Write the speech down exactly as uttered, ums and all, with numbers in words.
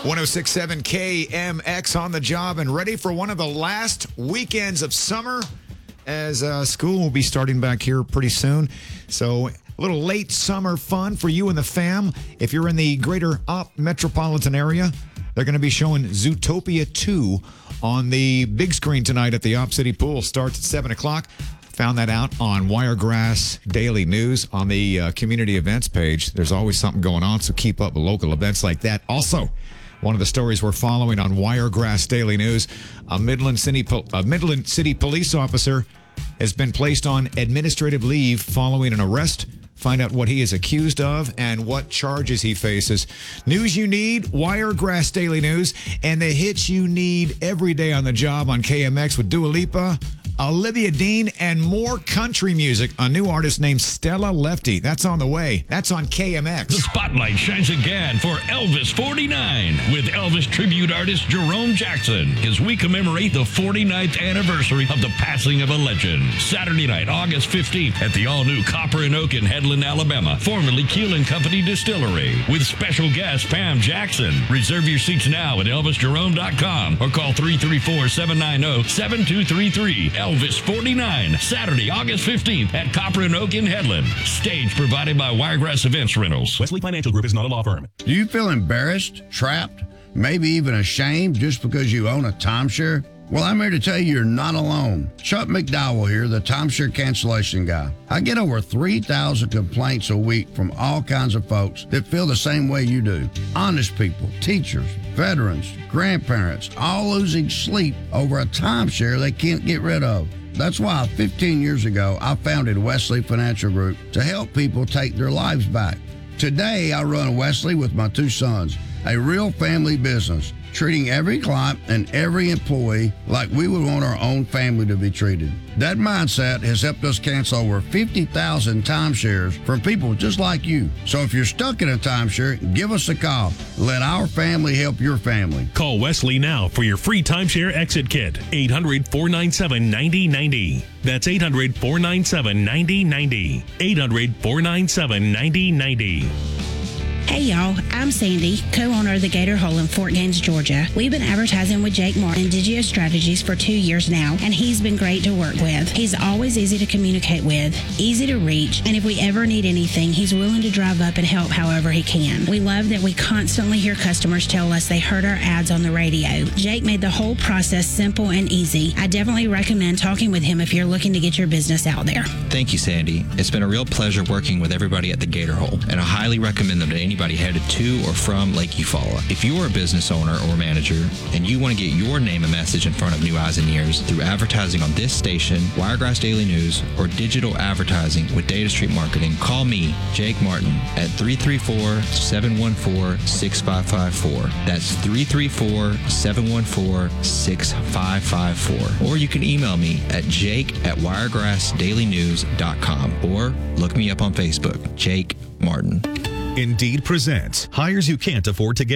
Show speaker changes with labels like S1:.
S1: one oh six point seven K M X on the job and ready for one of the last weekends of summer as uh, school will be starting back here pretty soon. So a little late summer fun for you and the fam. If you're in the greater Op metropolitan area, they're going to be showing Zootopia two on the big screen tonight at the Op City Pool. Starts at seven o'clock. Found that out on Wiregrass Daily News on the uh, community events page. There's always something going on, so keep up with local events like that. Also, one of the stories we're following on Wiregrass Daily News, a Midland City, po- a Midland City police officer has been placed on administrative leave following an arrest. Find out what he is accused of and what charges he faces. News you need, Wiregrass Daily News, and the hits you need every day on the job on K M X with Dua Lipa, Olivia Dean, and more country music. A new artist named Stella Lefty. That's on the way. That's on K M X.
S2: The spotlight shines again for Elvis forty-nine with Elvis tribute artist Jerome Jackson as we commemorate the forty-ninth anniversary of the passing of a legend. Saturday night, August fifteenth at the all-new Copper and Oak in Headland, Alabama, formerly Keel and Company Distillery, with special guest Pam Jackson. Reserve your seats now at elvis jerome dot com or call three three four, seven nine zero, seven two three three. Elvis forty-nine, Saturday, August fifteenth at Copper and Oak in Headland. Stage provided by Wiregrass Events Rentals.
S3: Wesley Financial Group is not a law firm.
S4: Do you feel embarrassed, trapped, maybe even ashamed just because you own a timeshare? Well, I'm here to tell you you're not alone. Chuck McDowell here, the timeshare cancellation guy. I get over three thousand complaints a week from all kinds of folks that feel the same way you do. Honest people, teachers, veterans, grandparents, all losing sleep over a timeshare they can't get rid of. That's why fifteen years ago, I founded Wesley Financial Group to help people take their lives back. Today, I run Wesley with my two sons, a real family business, treating every client and every employee like we would want our own family to be treated. That mindset has helped us cancel over fifty thousand timeshares from people just like you. So if you're stuck in a timeshare, give us a call. Let our family help your family.
S3: Call Wesley now for your free timeshare exit kit. eight hundred, four nine seven, nine zero nine zero. That's eight hundred, four nine seven, nine zero nine zero. eight hundred, four nine seven, nine zero nine zero.
S5: Hey y'all, I'm Sandy, co-owner of the Gator Hole in Fort Gaines, Georgia. We've been advertising with Jake Martin and Digio Strategies for two years now, and he's been great to work with. He's always easy to communicate with, easy to reach, and if we ever need anything, he's willing to drive up and help however he can. We love that we constantly hear customers tell us they heard our ads on the radio. Jake made the whole process simple and easy. I definitely recommend talking with him if you're looking to get your business out there.
S6: Thank you, Sandy. It's been a real pleasure working with everybody at the Gator Hole, and I highly recommend them to anybody headed to or from Lake Eufaula. If you're a business owner or manager and you want to get your name and message in front of new eyes and ears through advertising on this station, Wiregrass Daily News, or digital advertising with Data Street Marketing, call me, Jake Martin, at three three four, seven one four, six five five four. That's three three four, seven one four, six five five four. Or you can email me at jake at wiregrass daily news dot com or look me up on Facebook, Jake Martin.
S3: Indeed presents hires you can't afford to get.